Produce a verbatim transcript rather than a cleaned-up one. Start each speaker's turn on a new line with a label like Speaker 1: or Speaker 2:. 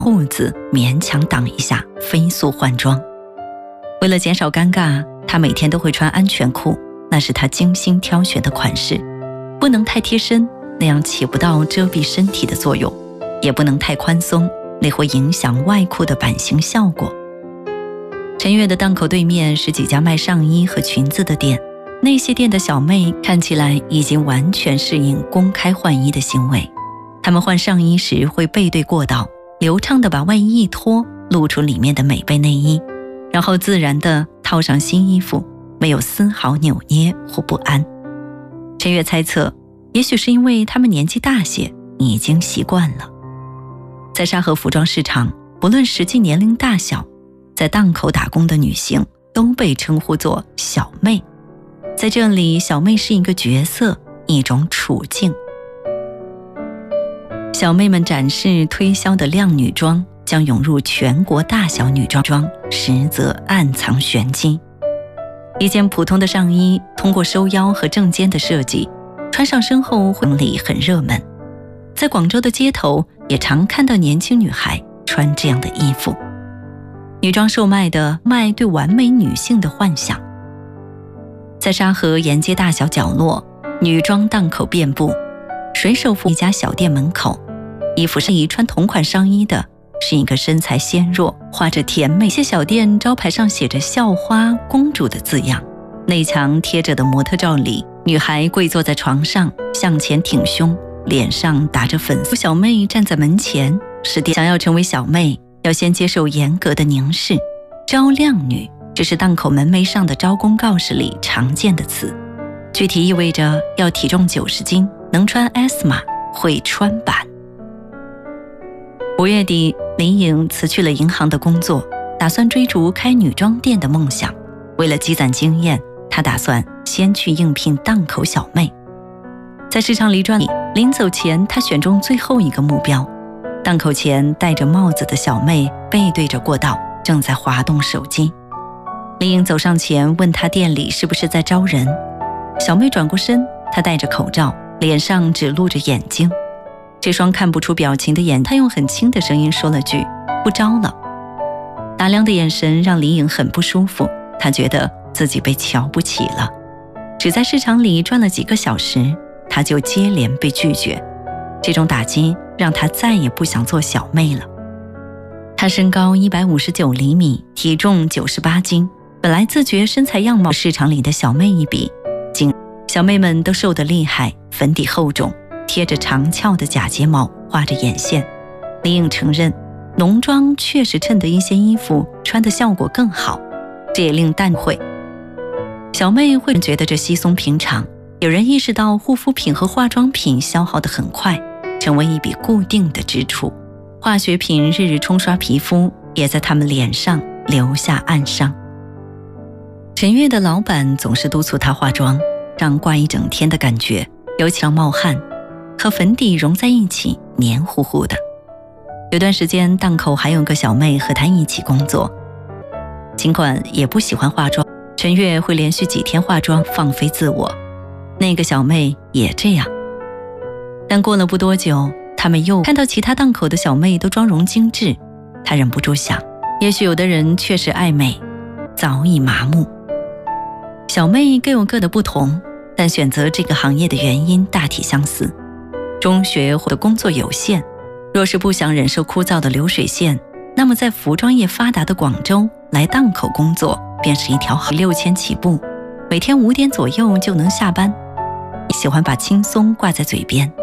Speaker 1: 裤子勉强挡一下，飞速换装。为了减少尴尬，她每天都会穿安全裤，那是她精心挑选的款式，不能太贴身，那样起不到遮蔽身体的作用，也不能太宽松，那会影响外裤的版型效果。陈月的档口对面是几家卖上衣和裙子的店，那些店的小妹看起来已经完全适应公开换衣的行为。她们换上衣时会背对过道，流畅地把外衣一脱，露出里面的美背内衣，然后自然地套上新衣服，没有丝毫扭捏或不安。陈月猜测，也许是因为她们年纪大些，已经习惯了。在沙河服装市场，不论实际年龄大小，在档口打工的女性都被称呼作小妹。在这里，小妹是一个角色，一种处境。小妹们展示推销的靓女装将涌入全国大小女装装，实则暗藏玄机。一件普通的上衣，通过收腰和正肩的设计，穿上身后婚礼很热门。在广州的街头，也常看到年轻女孩穿这样的衣服。女装售卖的卖对完美女性的幻想。在沙河沿街大小角落，女装档口遍布。水手服一家小店门口，衣服上一穿同款上衣的是一个身材纤弱、画着甜美。一些小店招牌上写着校花、公主的字样。内墙贴着的模特照里，女孩跪坐在床上，向前挺胸，脸上打着粉色。小妹站在门前，是店想要成为小妹，要先接受严格的凝视。招靓女这是档口门楣上的招工告示里常见的词，具体意味着要体重九十斤，能穿 S 码，会穿板。五月底，林颖辞去了银行的工作，打算追逐开女装店的梦想。为了积攒经验，她打算先去应聘档口小妹。在市场里转里，临走前，她选中最后一个目标。档口前戴着帽子的小妹背对着过道，正在滑动手机。林颖走上前问她店里是不是在招人。小妹转过身，她戴着口罩，脸上只露着眼睛。这双看不出表情的眼，她用很轻的声音说了句不招了。打量的眼神让林颖很不舒服，她觉得自己被瞧不起了。只在市场里转了几个小时，她就接连被拒绝。这种打击让她再也不想做小妹了。她身高一百五十九厘米，体重九十八斤，本来自觉身材样貌市场里的小妹一比，仅小妹们都瘦得厉害，粉底厚重，贴着长翘的假睫毛，画着眼线。林颖承认，浓妆确实衬得一些衣服穿的效果更好，这也令淡会。小妹会觉得这稀松平常，有人意识到护肤品和化妆品消耗得很快，成为一笔固定的支出。化学品日日冲刷皮肤，也在他们脸上留下暗伤。陈月的老板总是督促她化妆，让挂一整天的感觉，尤其让冒汗，和粉底融在一起，黏糊糊的。有段时间，档口还有个小妹和她一起工作，尽管也不喜欢化妆，陈月会连续几天化妆，放飞自我。那个小妹也这样。但过了不多久，他们又看到其他档口的小妹都妆容精致，她忍不住想，也许有的人确实爱美，早已麻木。小妹各有各的不同，但选择这个行业的原因大体相似。中学或者工作有限，若是不想忍受枯燥的流水线，那么在服装业发达的广州来档口工作便是一条好。六千起步，每天五点左右就能下班。喜欢把轻松挂在嘴边。